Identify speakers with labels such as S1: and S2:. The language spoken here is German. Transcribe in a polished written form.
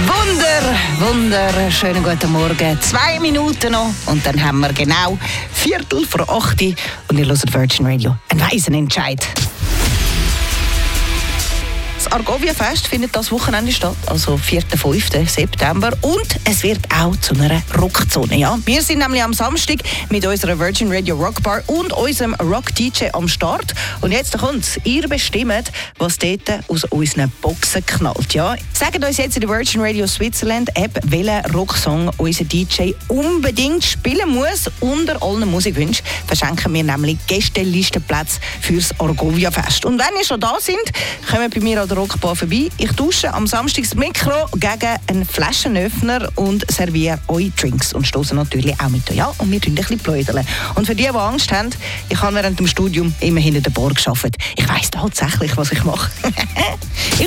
S1: Wunderschönen guten Morgen. 2 Minuten noch und dann haben wir genau 7:45 und ihr hört Virgin Radio. Ein weiser Entscheid. Das Argovia-Fest findet das Wochenende statt, also 4. 5. September. Und es wird auch zu einer Rockzone. Ja? Wir sind nämlich am Samstag mit unserer Virgin Radio Rockbar und unserem Rock-DJ am Start. Und jetzt kommt's. Ihr bestimmt, was dort aus unseren Boxen knallt. Ja? Sagt uns jetzt in der Virgin Radio Switzerland App, welchen Rocksong unser DJ unbedingt spielen muss. Unter allen Musikwünschen verschenken wir nämlich Gästelistenplätze fürs Argovia-Fest. Und wenn ihr schon da sind, kommt bei mir an der Rockbar vorbei. Ich tausche am Samstag das Mikro gegen einen Flaschenöffner und serviere euch Drinks und stoße natürlich auch mit euch an und wir tun ein bisschen pläudern. Und für die Angst haben, ich habe während dem Studium immer hinter der Bar gearbeitet. Ich weiss tatsächlich, was ich mache.